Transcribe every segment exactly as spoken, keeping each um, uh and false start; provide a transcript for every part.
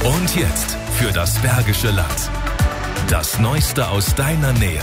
Und jetzt für das Bergische Land. Das Neueste aus deiner Nähe.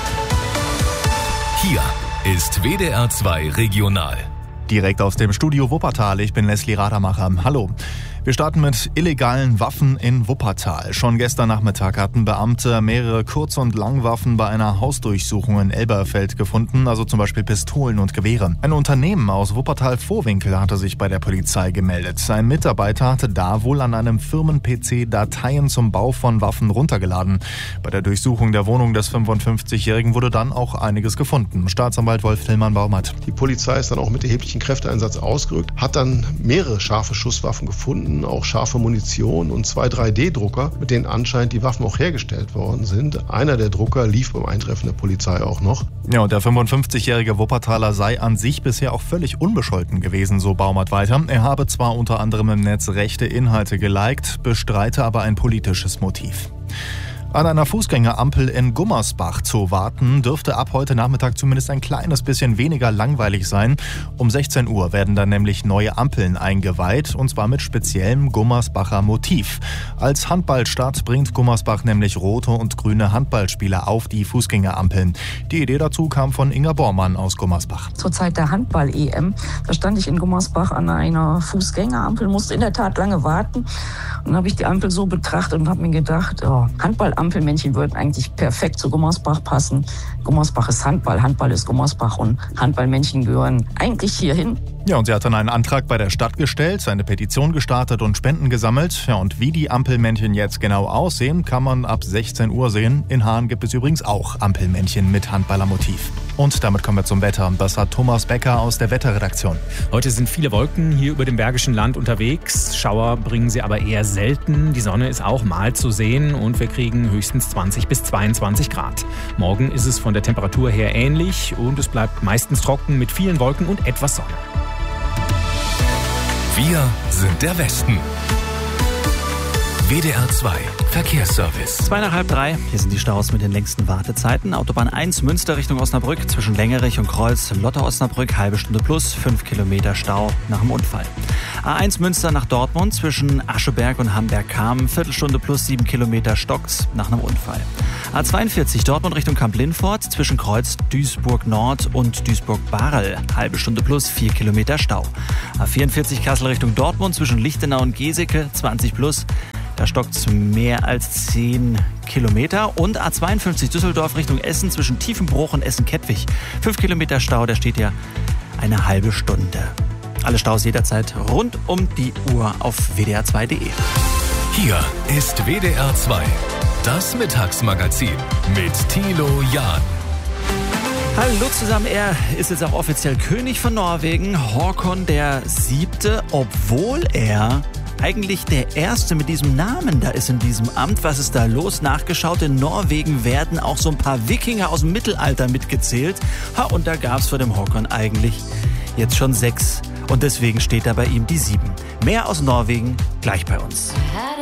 Hier ist W D R zwei Regional. Direkt aus dem Studio Wuppertal, ich bin Leslie Radermacher. Hallo. Wir starten mit illegalen Waffen in Wuppertal. Schon gestern Nachmittag hatten Beamte mehrere Kurz- und Langwaffen bei einer Hausdurchsuchung in Elberfeld gefunden, also zum Beispiel Pistolen und Gewehre. Ein Unternehmen aus Wuppertal-Vohwinkel hatte sich bei der Polizei gemeldet. Ein Mitarbeiter hatte da wohl an einem Firmen-P C Dateien zum Bau von Waffen runtergeladen. Bei der Durchsuchung der Wohnung des fünfundfünfzigjährigen wurde dann auch einiges gefunden. Staatsanwalt Wolf Tillmann-Baumert. Die Polizei ist dann auch mit erheblichem Kräfteeinsatz ausgerückt, hat dann mehrere scharfe Schusswaffen gefunden, auch scharfe Munition und zwei drei D Drucker, mit denen anscheinend die Waffen auch hergestellt worden sind. Einer der Drucker lief beim Eintreffen der Polizei auch noch. Ja, und der fünfundfünfzigjährige Wuppertaler sei an sich bisher auch völlig unbescholten gewesen, so Baumert weiter. Er habe zwar unter anderem im Netz rechte Inhalte geliked, bestreite aber ein politisches Motiv. An einer Fußgängerampel in Gummersbach zu warten, dürfte ab heute Nachmittag zumindest ein kleines bisschen weniger langweilig sein. Um sechzehn Uhr werden dann nämlich neue Ampeln eingeweiht, und zwar mit speziellem Gummersbacher Motiv. Als Handballstadt bringt Gummersbach nämlich rote und grüne Handballspieler auf die Fußgängerampeln. Die Idee dazu kam von Inga Bormann aus Gummersbach. Zur Zeit der Handball-E M, da stand ich in Gummersbach an einer Fußgängerampel, musste in der Tat lange warten. Und dann habe ich die Ampel so betrachtet und habe mir gedacht, oh, Handball Ampelmännchen würden eigentlich perfekt zu Gummersbach passen. Gummersbach ist Handball, Handball ist Gummersbach und Handballmännchen gehören eigentlich hierhin. Ja, und sie hat dann einen Antrag bei der Stadt gestellt, eine Petition gestartet und Spenden gesammelt. Ja, und wie die Ampelmännchen jetzt genau aussehen, kann man ab sechzehn Uhr sehen. In Hahn gibt es übrigens auch Ampelmännchen mit Handballermotiv. Und damit kommen wir zum Wetter. Das hat Thomas Becker aus der Wetterredaktion. Heute sind viele Wolken hier über dem Bergischen Land unterwegs. Schauer bringen sie aber eher selten. Die Sonne ist auch mal zu sehen und wir kriegen höchstens zwanzig bis zweiundzwanzig Grad. Morgen ist es von der Temperatur her ähnlich und es bleibt meistens trocken mit vielen Wolken und etwas Sonne. Wir sind der Westen. W D R zwei Verkehrsservice. Zwei nach halb drei. Hier sind die Staus mit den längsten Wartezeiten. Autobahn eins Münster Richtung Osnabrück zwischen Längerich und Kreuz Lotte-Osnabrück, halbe Stunde plus, fünf Kilometer Stau nach dem Unfall. A eins Münster nach Dortmund zwischen Ascheberg und Hamberg-Kamen, Viertelstunde plus, sieben Kilometer stockt's nach einem Unfall. A zweiundvierzig Dortmund Richtung Kamp-Lindfort zwischen Kreuz Duisburg-Nord und Duisburg-Barel, halbe Stunde plus, vier Kilometer Stau. A vierundvierzig Kassel Richtung Dortmund zwischen Lichtenau und Geseke, zwanzig plus. Da stockt's mehr als zehn Kilometer. Und A zweiundfünfzig Düsseldorf Richtung Essen zwischen Tiefenbruch und Essen-Kettwig. fünf Kilometer Stau, da steht ja eine halbe Stunde. Alle Staus jederzeit rund um die Uhr auf W D R zwei Punkt D E. Hier ist W D R zwei, das Mittagsmagazin mit Thilo Jahn. Hallo zusammen, er ist jetzt auch offiziell König von Norwegen, Håkon der Siebte, obwohl er eigentlich der Erste mit diesem Namen da ist in diesem Amt. Was ist da los? Nachgeschaut, in Norwegen werden auch so ein paar Wikinger aus dem Mittelalter mitgezählt. Ha, und da gab es vor dem Håkon eigentlich jetzt schon sechs. Und deswegen steht da bei ihm die sieben. Mehr aus Norwegen gleich bei uns.